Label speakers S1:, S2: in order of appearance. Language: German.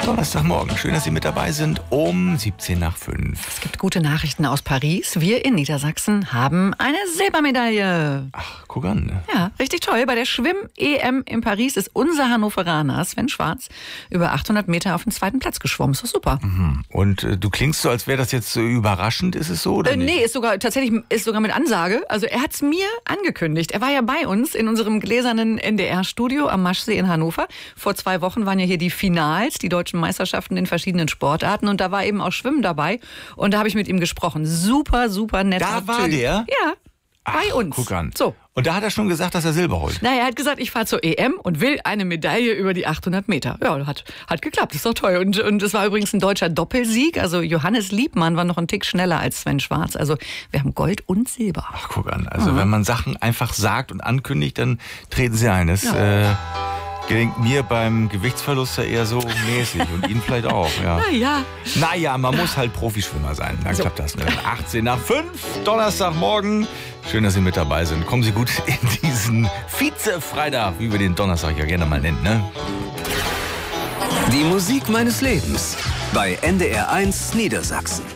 S1: Donnerstagmorgen. Schön, dass Sie mit dabei sind um 5:17.
S2: Es gibt gute Nachrichten aus Paris. Wir in Niedersachsen haben eine Silbermedaille.
S1: Ach, guck an.
S2: Ja, richtig toll. Bei der Schwimm-EM in Paris ist unser Hannoveraner Sven Schwarz über 800 Meter auf den zweiten Platz geschwommen. Ist doch super.
S1: Und du klingst so, als wäre das jetzt so überraschend. Ist es so oder nicht?
S2: Nee, ist sogar mit Ansage. Also er hat es mir angekündigt. Er war ja bei uns in unserem gläsernen NDR-Studio am Maschsee in Hannover. Vor 2 Wochen waren ja hier die Finals, die deutschen Meisterschaften in verschiedenen Sportarten. Und da war eben auch Schwimmen dabei. Und da habe ich mit ihm gesprochen. Super, super netter
S1: Da war
S2: Typ.
S1: der?
S2: Ja, bei uns.
S1: Guck an.
S2: So.
S1: Und da hat er schon gesagt, dass er Silber holt.
S2: Na, er hat gesagt, ich fahre zur EM und will eine Medaille über die 800 Meter. Ja, hat geklappt, ist doch toll. Und es war übrigens ein deutscher Doppelsieg. Also Johannes Liebmann war noch einen Tick schneller als Sven Schwarz. Also wir haben Gold und Silber.
S1: Ach, guck an. Also wenn man Sachen einfach sagt und ankündigt, dann treten sie ein. Das gelingt mir beim Gewichtsverlust ja eher so mäßig und Ihnen vielleicht auch. Ja. Naja, man muss halt Profischwimmer sein. Dann klappt das. Ne? 5:18, Donnerstagmorgen. Schön, dass Sie mit dabei sind. Kommen Sie gut in diesen Vize-Freitag, wie wir den Donnerstag ja gerne mal nennen. Ne?
S3: Die Musik meines Lebens bei NDR 1 Niedersachsen.